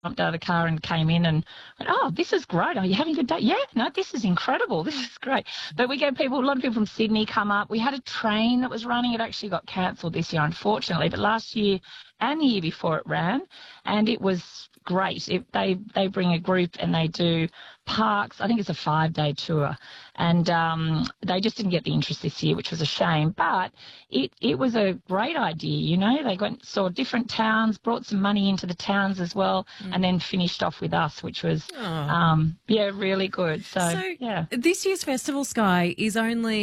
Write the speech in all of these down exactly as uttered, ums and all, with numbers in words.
jumped out of the car and came in and went, oh, this is great. Are you having a good day? Yeah, no, this is incredible. This is great. But we get people, a lot of people from Sydney come up. We had a train that was running. It actually got cancelled this year, unfortunately. But last year and the year before it ran, and it was great. It, they, they bring a group and they do parks. I think it's a five-day tour. And um, they just didn't get the interest this year, which was a shame. But it, it was a great idea, you know. They went saw different towns, brought some money into the towns as well, mm. and then finished off with us, which was, oh. um, yeah, really good. So, so, yeah. This year's festival, Sky, is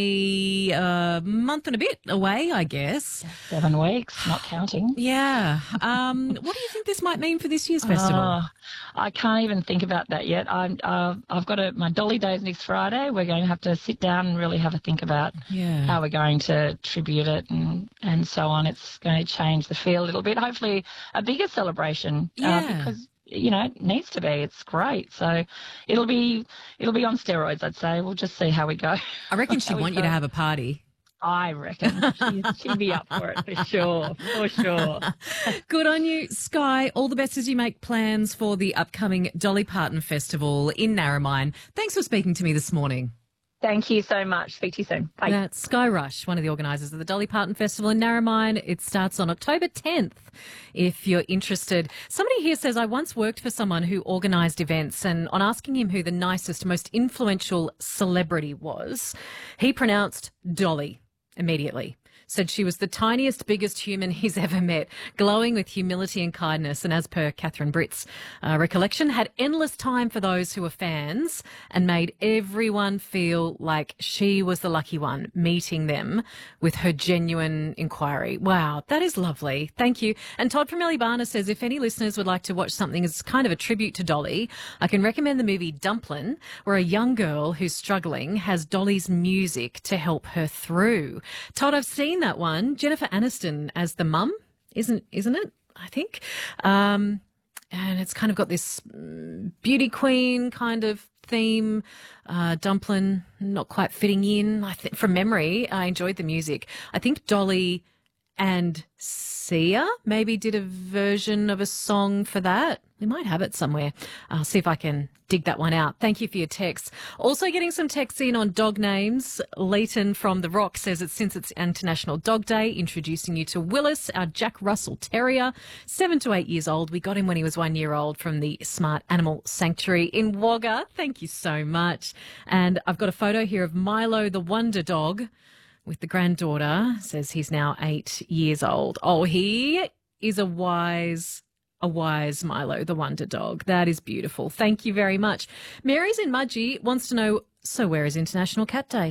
only a month and a bit away, I guess. Seven weeks, not counting. Yeah. Um, what do you think this might mean for this year's festival? Oh, I can't even think about that yet. I'm, uh, I've got a, my Dolly Days next Friday. We're going to have to sit down and really have a think about yeah. how we're going to tribute it and, and so on. It's going to change the feel a little bit. Hopefully a bigger celebration yeah. uh, because, you know, it needs to be. It's great. So it'll be it'll be on steroids, I'd say. We'll just see how we go. I reckon she'd want you to have a party. I reckon. She'd, she'd be up for it for sure, for sure. Good on you, Sky. All the best as you make plans for the upcoming Dolly Parton Festival in Narromine. Thanks for speaking to me this morning. Thank you so much. Speak to you soon. Bye. That's Sky Rush, one of the organisers of the Dolly Parton Festival in Narromine. It starts on October tenth, if you're interested. Somebody here says, I once worked for someone who organised events, and on asking him who the nicest, most influential celebrity was, he pronounced Dolly immediately. Said she was the tiniest, biggest human he's ever met, glowing with humility and kindness, and as per Catherine Britt's uh, recollection, had endless time for those who were fans and made everyone feel like she was the lucky one, meeting them with her genuine inquiry. Wow, that is lovely. Thank you. And Todd from Elibarna says, if any listeners would like to watch something as kind of a tribute to Dolly, I can recommend the movie Dumplin', where a young girl who's struggling has Dolly's music to help her through. Todd, I've seen that one. Jennifer Aniston as the mum, isn't isn't it? I think, um, and it's kind of got this beauty queen kind of theme. Uh, Dumplin' not quite fitting in. I think from memory, I enjoyed the music. I think Dolly and Sia maybe did a version of a song for that. We might have it somewhere. I'll see if I can dig that one out. Thank you for your texts. Also getting some texts in on dog names. Leighton from The Rock says it's since it's International Dog Day, introducing you to Willis, our Jack Russell Terrier, seven to eight years old. We got him when he was one year old from the Smart Animal Sanctuary in Wagga. Thank you so much. And I've got a photo here of Milo the Wonder Dog with the granddaughter. Says he's now eight years old. Oh, he is a wise... A wise Milo, the Wonder Dog. That is beautiful. Thank you very much. Mary's in Mudgee wants to know, so where is International Cat Day?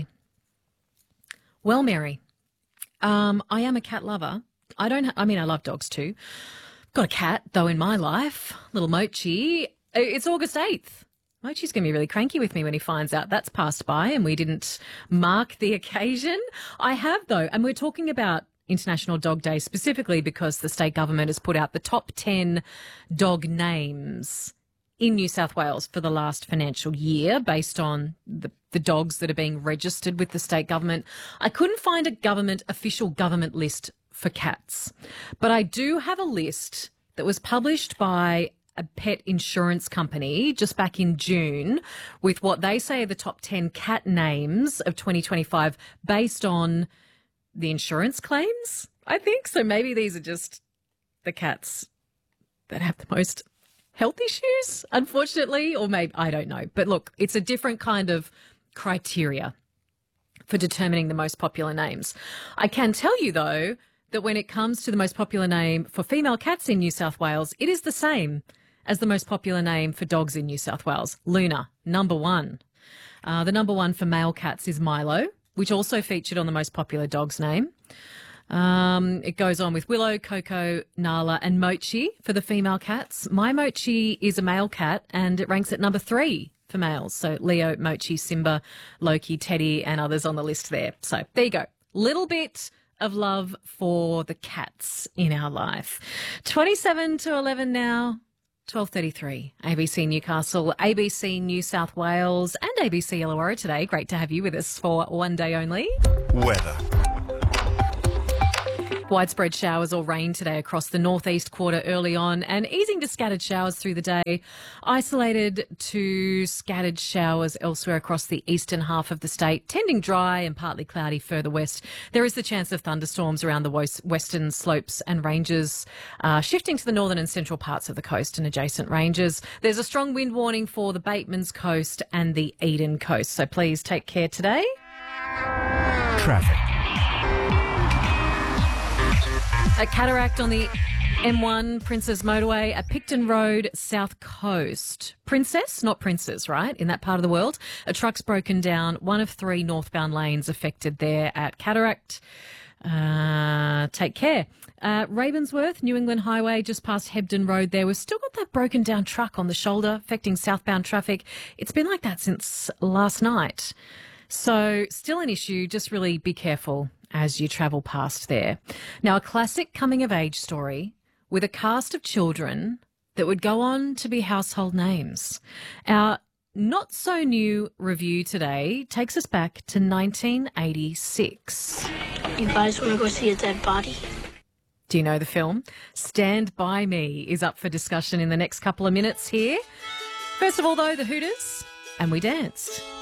Well, Mary, um, I am a cat lover. I don't, ha- I mean, I love dogs too. Got a cat, though, in my life, little Mochi. It's August eighth. Mochi's going to be really cranky with me when he finds out that's passed by and we didn't mark the occasion. I have, though, and we're talking about International Dog Day specifically because the state government has put out the top ten dog names in New South Wales for the last financial year based on the, the dogs that are being registered with the state government. I couldn't find a government, official government list for cats, but I do have a list that was published by a pet insurance company just back in June with what they say are the top ten cat names of twenty twenty-five based on the insurance claims, I think. So maybe these are just the cats that have the most health issues, unfortunately, or maybe, I don't know. But look, it's a different kind of criteria for determining the most popular names. I can tell you, though, that when it comes to the most popular name for female cats in New South Wales, it is the same as the most popular name for dogs in New South Wales. Luna, number one. Uh, the number one for male cats is Milo, which also featured on the most popular dog's name. Um, it goes on with Willow, Coco, Nala and Mochi for the female cats. My Mochi is a male cat and it ranks at number three for males. So Leo, Mochi, Simba, Loki, Teddy and others on the list there. So there you go. Little bit of love for the cats in our life. twenty-seven to eleven now. twelve thirty-three, A B C Newcastle, A B C New South Wales and A B C Illawarra today. Great to have you with us for one day only. Weather. Widespread showers or rain today across the northeast quarter early on and easing to scattered showers through the day. Isolated to scattered showers elsewhere across the eastern half of the state, tending dry and partly cloudy further west. There is the chance of thunderstorms around the western slopes and ranges, uh, shifting to the northern and central parts of the coast and adjacent ranges. There's a strong wind warning for the Batemans Coast and the Eden Coast, so please take care today. Traffic. A cataract on the M one Princess Motorway at Picton Road, South Coast. Princess, not Princess, right? In that part of the world. A truck's broken down. One of three northbound lanes affected there at Cataract. Uh, take care. Uh, Ravensworth, New England Highway, just past Hebden Road there. We've still got that broken down truck on the shoulder affecting southbound traffic. It's been like that since last night. So still an issue. Just really be careful as you travel past there. Now, a classic coming-of-age story with a cast of children that would go on to be household names. Our not-so-new review today takes us back to nineteen eighty-six. You guys want to go see a dead body? Do you know the film? Stand By Me is up for discussion in the next couple of minutes here. First of all, though, the Hooters, and we danced.